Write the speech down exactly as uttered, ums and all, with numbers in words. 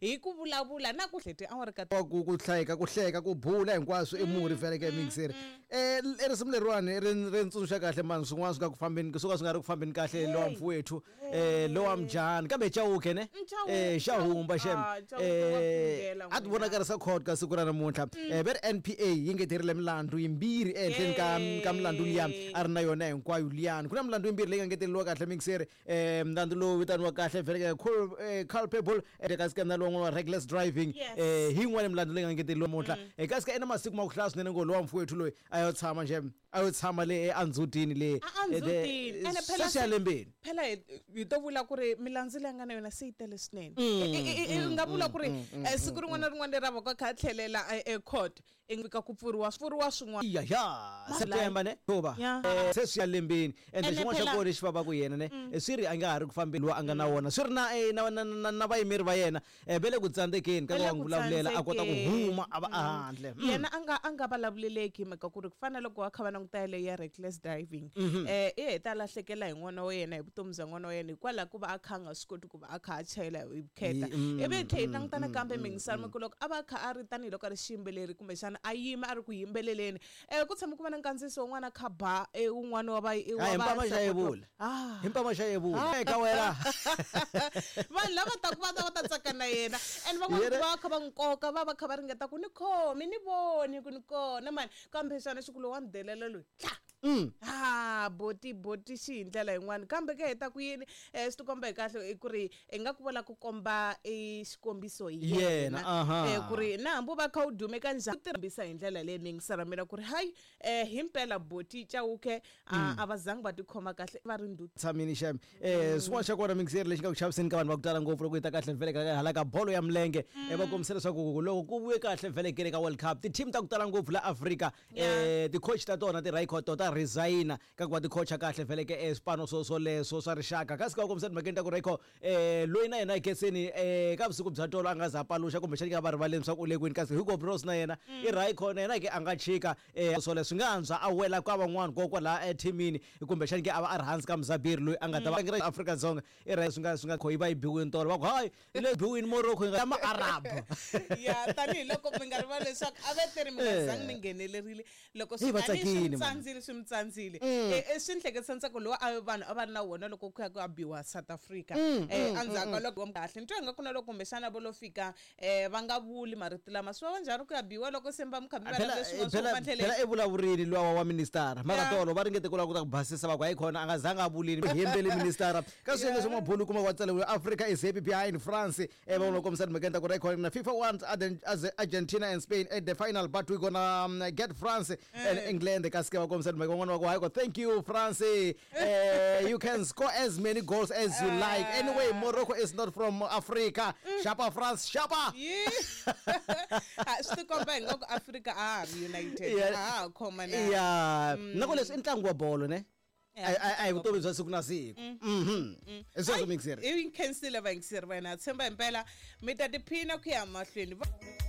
hi ku vulavula na ku hleti a ri ka ku ku hlayeka ku hleka ku bula hinkwaswo emuri vele ke mingiseri eh erisimu leriwani ri ntsundzuxa kahle mani swin'wana swi nga ku fambeni kusuka swi nga ri ku fambeni kahle lo mfowethu eh lo amjani kambe Chauke ne eh Shahumba shem eh at vonakarisa court ka siku ra namuntlha eh ver N P A yi ngeterile milandzu yimbirhi ehenhleni ka ka milandzu liya a ri na yona hinkwayo liyani ku na milandzu yimbirhi leyi nga ngeteleriwa kahle mingiseri eh milandzu lowu vitaniwa kahle vele culpable eka scandal wa reckless driving eh hi yin'wana milandzu leyi nga ngeteleriwa namuntlha eka sika ena masiku ma ku hlaya swinene ngo lo mfowethu loyi ayo tshama nje ayo tshama le eAndzutini le Andzutini ene phela siyalembeni phela hi to vula ku ri milandzu leyi nga na yona se yi tele swinene nga vula ku ri siku rin'wana rin'wana leri va ka kha tlhelela e court engika ku pfuriwa pfuriwa swin'wana ya ya September ne toba se siyalembeni ende xin'wana xa kona xi va ku yena ne swiri a nga ha ri ku fambeni wa anga na wona swiri na na na vayimeri va yena bele ku tsandzekeni ka ku vulavulela a kota ku huma a va handle yena anga anga vulavuleleki maka ku ri ku fana loko wa kha va languta le ya reckless driving eh i heta lahlekela hi n'wana wa yena hi vutomi bya n'wana wa yena hikwalaho ku va a kha nga swi koti ku va a kha a chayela hi vukheta ivi tlhe hi langutana kambe mingisani ku loko a va kha a ri tanihiloko a ri xiyimbeleri kumbe xana a yima a ri ku yimbeleleni eh ku tshama ku va na nkandziso wun'wana kha ba un'wana wa va wa va xa yevula hi mpama xa yevula eka wena vanhu lava ta ku va ta tsaka na yena and van'wana va kha va nkoka va va kha va ringeta ku ni khomi ni voni ku ni kona mani kambe xana xikulo wa ndelela loyi ah boti boti xi hi ndlela yin'wana kambe ke heta ku yini eh swi tikomba hi kahle ku ri i nga ku vola ku komba e xikombiso hi yena eh ku ri na hambu va kha u dume ka njhani tirhisa hi ndlela leyi mingisara mina ku ri hayi eh himpela boti Chauke a va zangi va tikhoma kahle va ri ndu tsamini shem eh swin'wana xa kona mingiseri lexi nga ku xaviseni ka vanhu va ku tala ngopfu loko yi ta kahle vele ka hala ka bolo ya milenge eh va kombisela leswaku loko ku vuye kahle vele ke ka World Cup ti team ta ku tala ngopfu la Africa eh ti coach ta tona ti record ta resigna ka ku va ti coacha kahle vele ke esipano so so leso swa rixaka kasi ka ku kombisela makenta ku record eh loyi na yena ikeseni eh ka vusiku bya tolo anga zapalusha kumbe xani ka va rivaleni swa ku lekweni kasi Hugo Bros na yena i record yena ke anga chika eh so leswi nga antswa a wela ka van'wana kokwa la eteamini kumbe xani ke a va a ri hansi ka Mzabiri loyi anga ta va ngira Africa Dzonga i re swi nga swi nga khoyiva yi biwini tolo va ku hayi le biwini Morocco nga ma Arab ya tani loko mi nga rivali leswaku a ve teri mi nga zangi mi nghenelerile loko swi tsandzile tsandzile swi tsandzile eh swi nhleketisa ntsako lo a vanhu a va na wona loko ku ya ku abiwa South Africa eh andzaka loko kahle nto nga kuna loko kumbexana vo lo fika eh va nga vuli marito lama swi va njhani ku abiwa loko semba mukhambi va na leswi swo matlhele phela evulavurini lowa wa minister mara tolo va ringete ku la ku ta ku basisa va ku hayi khona anga zanga abulini hembele minister ka swi leswi mabhulu kuma wa tsale Africa is happy behind France eh va loko msani makenta ku record na FIFA wants Argentina and Spain at the final but we gonna um, get France and England ka ske va ko msani makona wa ku hayi thank you France uh, you can score as many goals as you like anyway Morocco is not from Africa shapa France shapa swi komba ngoko Africa are united ah khoma na yeah nako leswi intlangu wa bolo ne ai ai vutomi bya siku na siku mhm eso so mixer i cancel va ngiseri vana tshemba impela mi ta tiphina ku ya mahlweni